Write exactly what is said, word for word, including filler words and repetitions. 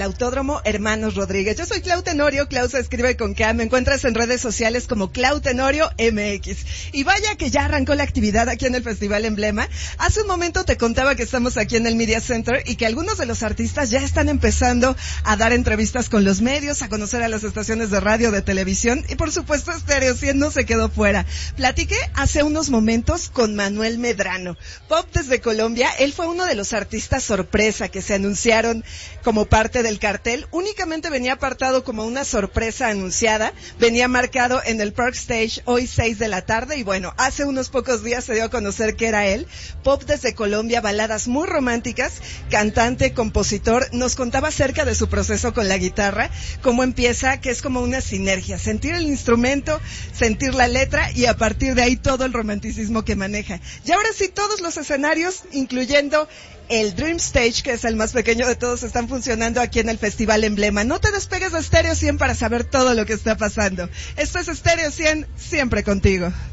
el Autódromo Hermanos Rodríguez. Yo soy Clau Tenorio, Clau se escribe con K, me encuentras en redes sociales como Clau Tenorio M X. Y vaya que ya arrancó la actividad aquí en el Festival Emblema. Hace un momento te contaba que estamos aquí en el Media Center y que algunos de los artistas ya están empezando a dar entrevistas con los medios, a conocer a las estaciones de radio, de televisión y por supuesto Stereo cien no se quedó fuera. Platiqué hace unos momentos con Manuel Medrano, pop desde Colombia. Él fue uno de los artistas sorpresa que se anunciaron como parte del cartel. Únicamente venía apartado como una sorpresa anunciada, venía marcado en el Park Stage hoy seis de la tarde y bueno, hace unos pocos días se dio a conocer que era él. Pop desde Colombia, baladas muy románticas, cantante, compositor, nos contaba acerca de su proceso con la guitarra, cómo empieza, que es como una sinergia, sentir el instrumento, sentir la letra y a partir de ahí todo el romanticismo que maneja. Y ahora sí, todos los escenarios, incluyendo el Dream Stage, que es el más pequeño de todos, están funcionando aquí en el Festival Emblema. No te despegues de Stereo cien para saber todo lo que está pasando. Esto es Stereo cien, siempre contigo.